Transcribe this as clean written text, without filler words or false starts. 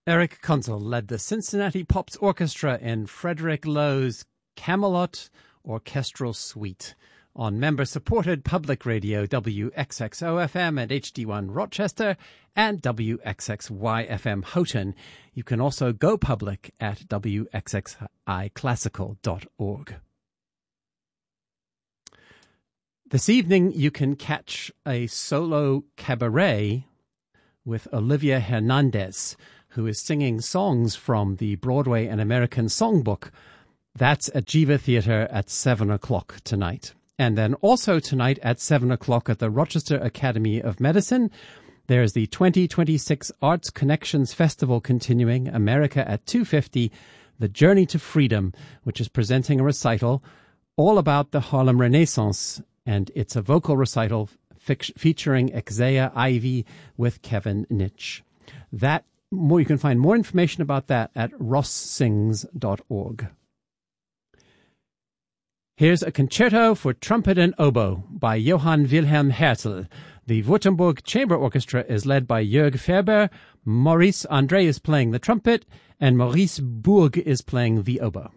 Eric Kunzel led the Cincinnati Pops Orchestra in Frederick Lowe's Camelot Orchestral Suite on member-supported public radio WXXO-FM and HD1 Rochester and WXXY-FM Houghton. You can also go public at WXXIClassical.org. This evening you can catch a solo cabaret with Olivia Hernandez, who is singing songs from the Broadway and American Songbook. That's at Jiva Theatre at 7 o'clock tonight. And then also tonight at 7 o'clock at the Rochester Academy of Medicine, there's the 2026 Arts Connections Festival continuing, America at 2:50, The Journey to Freedom, which is presenting a recital all about the Harlem Renaissance, and it's a vocal recital featuring Exea Ivy with Kevin Nitsch. You can find more information about that at rosssings.org. Here's a concerto for trumpet and oboe by Johann Wilhelm Hertel. The Württemberg Chamber Orchestra is led by Jörg Ferber. Maurice André is playing the trumpet, and Maurice Bourg is playing the oboe.